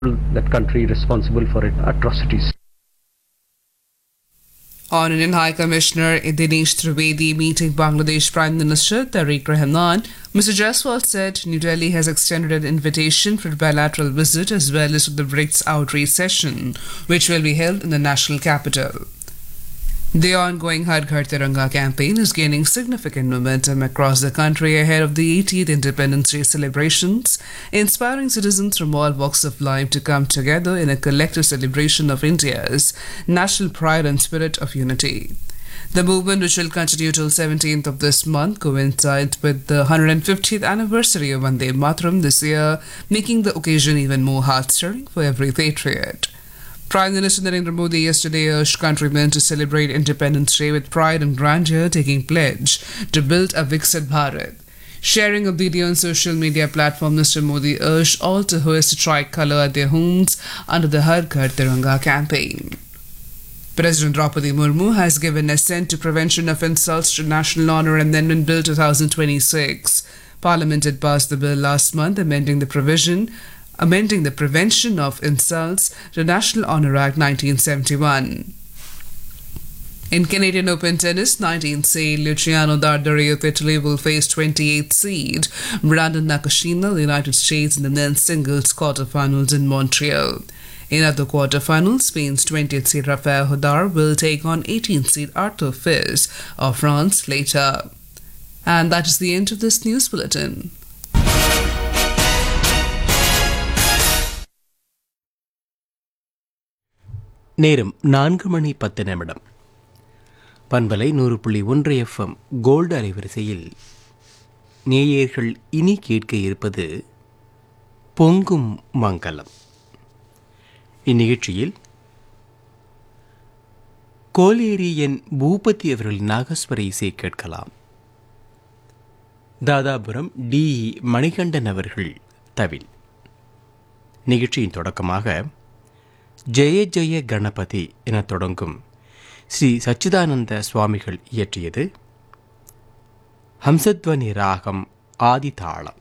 that country responsible for it atrocities. On Indian High Commissioner Dinesh Trivedi meeting Bangladesh Prime Minister Tariq Rahman, Mr. Jaiswal said New Delhi has extended an invitation for a bilateral visit as well as to the BRICS outreach session, which will be held in the national capital. The ongoing Har Ghar Tiranga campaign is gaining significant momentum across the country ahead of the 80th Independence Day celebrations, inspiring citizens from all walks of life to come together in a collective celebration of India's national pride and spirit of unity. The movement, which will continue till 17th of this month, coincides with the 150th anniversary of Vande Mataram this year, making the occasion even more heart-stirring for every patriot. Prime Minister Narendra Modi yesterday urged countrymen to celebrate Independence Day with pride and grandeur, taking pledge to build a Viksit Bharat. Sharing a video on social media platform, Mr. Modi urged all to hoist a tricolour at their homes under the Har Ghar Tiranga campaign. President Draupadi Murmu has given assent to Prevention of Insults to National Honour Amendment Bill 2026. Parliament had passed the bill last month, amending the Prevention of Insults to National Honour Act 1971. In Canadian Open Tennis, 19th seed Luciano Darderi of Italy will face 28th seed Brandon Nakashima of the United States in the men's singles quarterfinals in Montreal. In other quarterfinals, Spain's 20th seed Rafael Nadal will take on 18th seed Arthur Fils of France later. And that is the end of this news bulletin. நேரம் 4:10 பண்பலை 100.1 FM gold அலைவரிசையில் நேயர்கள் இனி கேட்க இருப்பது பொங்கும் மங்களம். இந்நிகழ்ச்சியில் கோலேரி என் பூபதி அவர்களின் நாகஸ்வர இசை கேட்கலாம். தாதாபுரம் டி மணிகண்டன் அவர்கள் தவில். நிகழ்ச்சியின் தொடக்கமாக ஜெய ஜெய கணபதி என தொடங்கும் ஸ்ரீ சச்சிதானந்த சுவாமிகள் இயற்றியது ஹம்சத்வனி ராகம் ஆதிதாளம்.